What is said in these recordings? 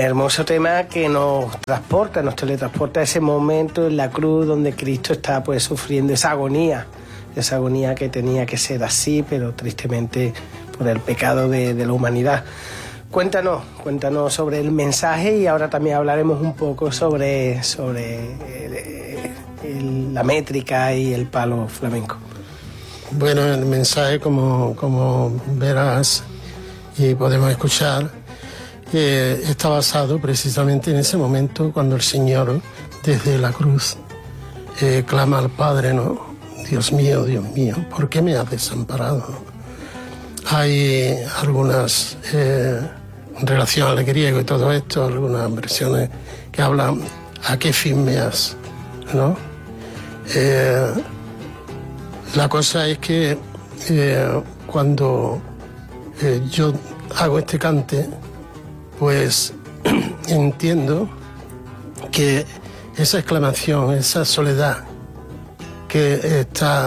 Hermoso tema que nos teletransporta a ese momento en la cruz donde Cristo está pues sufriendo esa agonía que tenía que ser así, pero tristemente por el pecado de la humanidad. Cuéntanos sobre el mensaje y ahora también hablaremos un poco sobre la métrica y el palo flamenco. Bueno, el mensaje, como verás y podemos escuchar, está basado precisamente en ese momento cuando el Señor, desde la cruz, clama al Padre, ¿no? Dios mío, ¿por qué me has desamparado? Hay algunas, en relación al griego y todo esto, algunas versiones que hablan a qué fin me has, ¿no? La cosa es que cuando yo hago este cante, pues entiendo que esa exclamación, esa soledad que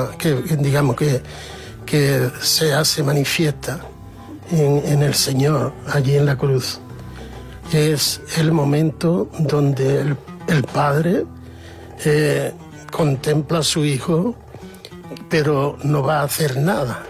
se hace manifiesta en el Señor, allí en la cruz, es el momento donde el Padre contempla a su Hijo, pero no va a hacer nada,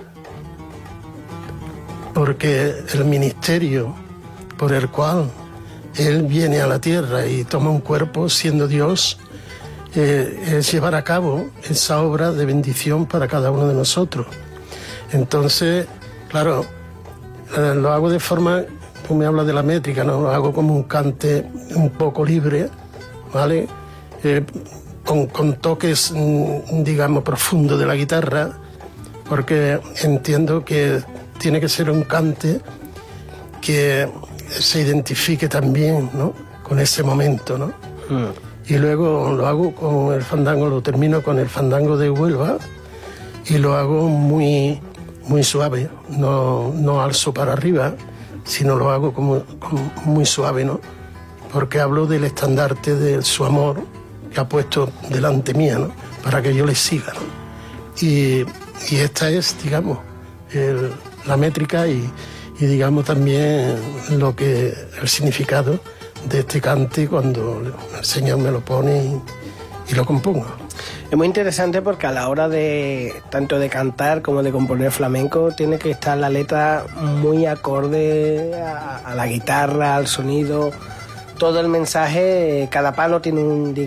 porque el ministerio por el cual Él viene a la tierra y toma un cuerpo siendo Dios, es llevar a cabo esa obra de bendición para cada uno de nosotros. Entonces, claro, lo hago de forma, tú me hablas de la métrica, ¿no? Lo hago como un cante un poco libre, ¿vale? Con toques, digamos, profundos de la guitarra, porque entiendo que tiene que ser un cante que se identifique también, ¿no?, con ese momento, ¿no? Y luego lo hago con el fandango, lo termino con el fandango de Huelva y lo hago muy, muy suave, no alzo para arriba, sino lo hago como muy suave, ¿no? Porque hablo del estandarte de su amor que ha puesto delante mía, ¿no?, para que yo le siga, ¿no? Y esta es, digamos, la métrica y digamos también el significado de este cante cuando el Señor me lo pone y lo compongo. Es muy interesante porque a la hora de tanto de cantar como de componer flamenco tiene que estar la letra muy acorde a la guitarra, al sonido, todo el mensaje. Cada palo tiene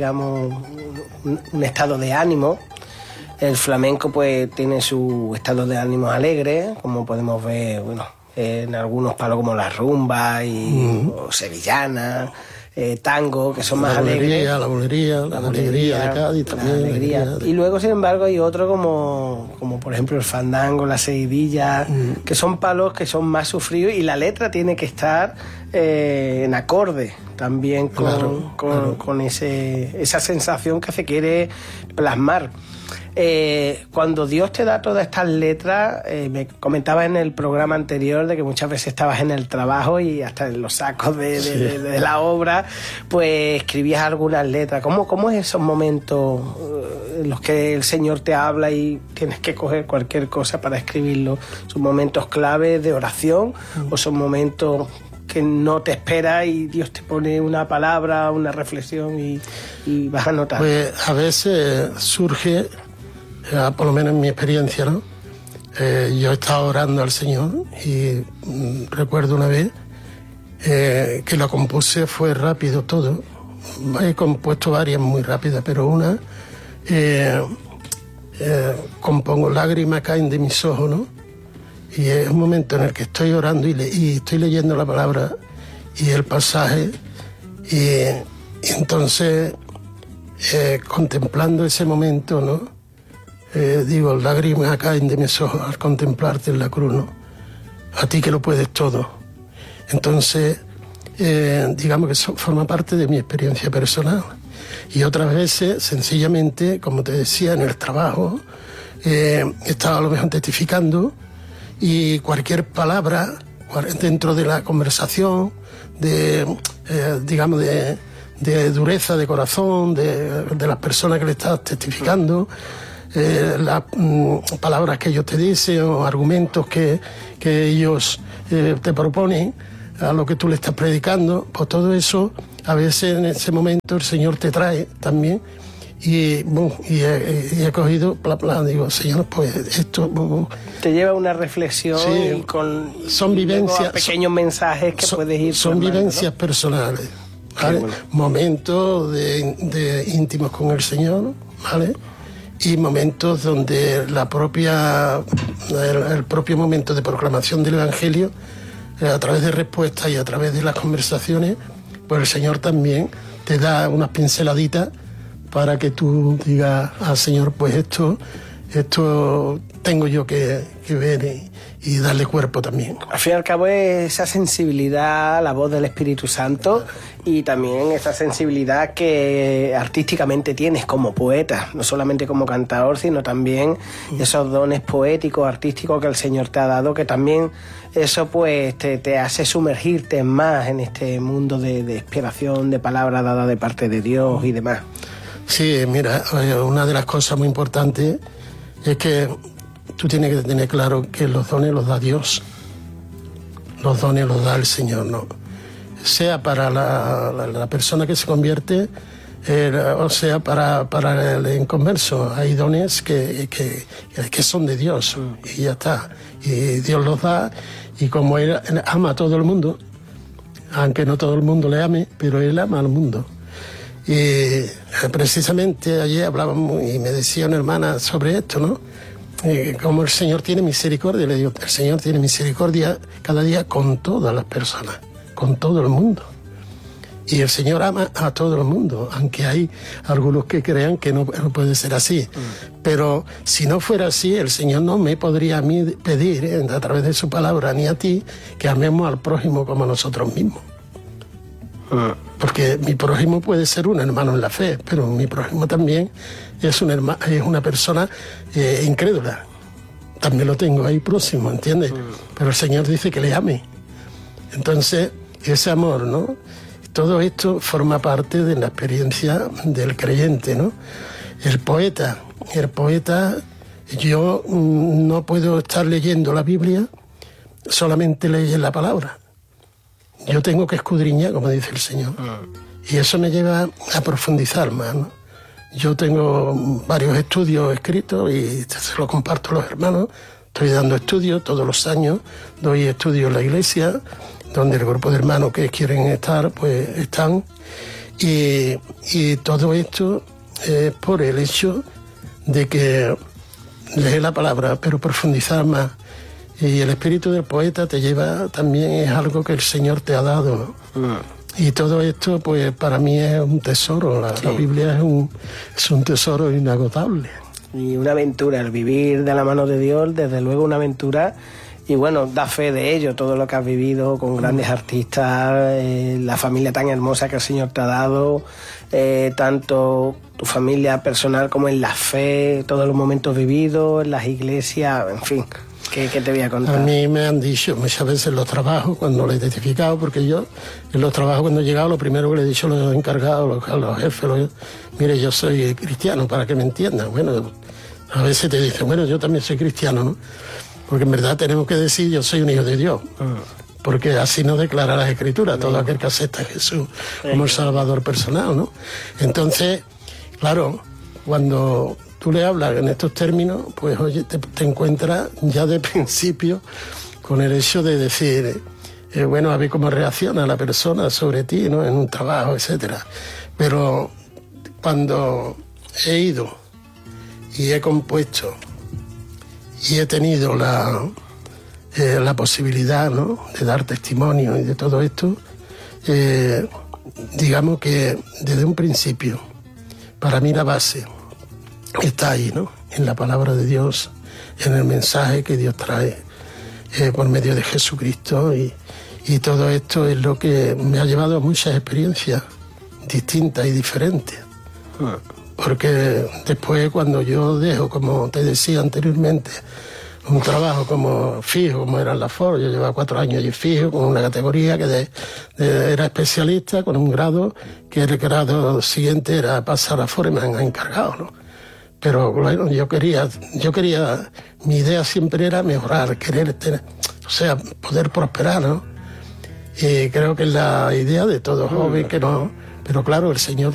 un estado de ánimo. El flamenco pues tiene su estado de ánimo alegre, como podemos ver, en algunos palos como la rumba o sevillana, tango, que son más alegres. La bolería de Cádiz también. Y luego, sin embargo, hay otro como por ejemplo el fandango, la seguidilla, que son palos que son más sufridos y la letra tiene que estar en acorde también con esa sensación que se quiere plasmar. Cuando Dios te da todas estas letras, me comentabas en el programa anterior de que muchas veces estabas en el trabajo y hasta en los sacos de la obra, pues escribías algunas letras. ¿Cómo es esos momentos en los que el Señor te habla y tienes que coger cualquier cosa para escribirlo? ¿Son momentos clave de oración o son momentos que no te esperas y Dios te pone una palabra, una reflexión y vas a notar? Pues a veces surge, por lo menos en mi experiencia, ¿no? Yo estaba orando al Señor y recuerdo una vez que lo compuse, fue rápido todo. He compuesto varias muy rápidas, pero una compongo Lágrimas caen de mis ojos, ¿no? Y es un momento en el que estoy orando y estoy leyendo la palabra y el pasaje y entonces contemplando ese momento, ¿no? Digo, lágrimas caen de mis ojos al contemplarte en la cruz, ¿no? A ti que lo puedes todo. Entonces, digamos que eso forma parte de mi experiencia personal. Y otras veces, sencillamente, como te decía, en el trabajo, estaba a lo mejor testificando y cualquier palabra dentro de la conversación, digamos, de dureza de corazón, de las personas que le estás testificando, las palabras que ellos te dicen o argumentos que ellos te proponen, a lo que tú le estás predicando, pues todo eso, a veces en ese momento el Señor te trae también. Y he cogido, digo, Señor, pues esto... Te lleva una reflexión, sí, y con son vivencias, pequeños mensajes que puedes ir son formando, vivencias, ¿no?, personales, ¿vale? Bueno. Momentos de íntimos con el Señor, ¿vale? Y momentos donde el propio momento de proclamación del Evangelio, a través de respuestas y a través de las conversaciones, pues el Señor también te da unas pinceladitas para que tú digas al Señor, pues esto tengo yo que ver y darle cuerpo también. Al fin y al cabo es esa sensibilidad a la voz del Espíritu Santo y también esa sensibilidad que artísticamente tienes como poeta, no solamente como cantador, sino también esos dones poéticos, artísticos que el Señor te ha dado, que también eso pues te hace sumergirte más en este mundo de inspiración, de palabra dada de parte de Dios y demás. Sí, mira, una de las cosas muy importantes es que tú tienes que tener claro que los dones los da Dios. Los dones los da el Señor, ¿no? Sea para la persona que se convierte, o sea para el inconverso. Hay dones que son de Dios y ya está. Y Dios los da, y como Él ama a todo el mundo, aunque no todo el mundo le ame, pero Él ama al mundo. Y precisamente ayer hablábamos y me decía una hermana sobre esto, ¿no? Como el Señor tiene misericordia. Le digo, el Señor tiene misericordia cada día con todas las personas, con todo el mundo. Y el Señor ama a todo el mundo, aunque hay algunos que crean que no puede ser así. Pero si no fuera así, el Señor no me podría a mí pedir, a través de su palabra, ni a ti, que amemos al prójimo como a nosotros mismos. Porque mi prójimo puede ser un hermano en la fe, pero mi prójimo también es una persona incrédula. También lo tengo ahí próximo, ¿entiendes? Pero el Señor dice que le ame. Entonces, ese amor, ¿no? Todo esto forma parte de la experiencia del creyente, ¿no? El poeta, yo no puedo estar leyendo la Biblia, solamente leer la palabra. Yo tengo que escudriñar, como dice el Señor. Y eso me lleva a profundizar más, ¿no? Yo tengo varios estudios escritos y se los comparto a los hermanos. Estoy dando estudios todos los años, doy estudios en la iglesia, donde el grupo de hermanos que quieren estar, pues están. Y todo esto es por el hecho de que leer la palabra, pero profundizar más. Y el espíritu del poeta te lleva también, es algo que el Señor te ha dado, ¿no? Y todo esto, pues para mí es un tesoro. La Biblia es un tesoro inagotable. Y una aventura, el vivir de la mano de Dios, desde luego una aventura. Y bueno, da fe de ello, todo lo que has vivido con grandes artistas, la familia tan hermosa que el Señor te ha dado, tanto tu familia personal como en la fe, todos los momentos vividos, en las iglesias, en fin. ¿Qué te voy a contar? A mí me han dicho muchas veces en los trabajos, cuando lo he identificado, porque yo en los trabajos cuando he llegado, lo primero que le he dicho a los encargados, a los jefes, mire, yo soy cristiano, para que me entiendan. Bueno, a veces te dicen, bueno, yo también soy cristiano, ¿no? Porque en verdad tenemos que decir, yo soy un hijo de Dios. Porque así nos declara las Escrituras, todo aquel que acepta a Jesús como el Salvador personal, ¿no? Entonces, claro, cuando tú le hablas en estos términos, pues oye, te encuentras ya de principio con el hecho de decir, bueno, a ver cómo reacciona la persona sobre ti, ¿no? En un trabajo, etcétera. Pero cuando he ido y he compuesto y he tenido la posibilidad, ¿no?, de dar testimonio y de todo esto, digamos que desde un principio, para mí la base está ahí, ¿no?, en la palabra de Dios, en el mensaje que Dios trae por medio de Jesucristo, y todo esto es lo que me ha llevado a muchas experiencias distintas y diferentes. Porque después, cuando yo dejo, como te decía anteriormente, un trabajo como fijo, como era en la Ford, yo llevaba 4 años y fijo, con una categoría que era especialista, con un grado, que el grado siguiente era pasar a foreman, a encargado, ¿no? Pero bueno, yo quería, mi idea siempre era mejorar, querer tener, o sea, poder prosperar, ¿no? Creo que es la idea de todo joven que no... Pero claro, el Señor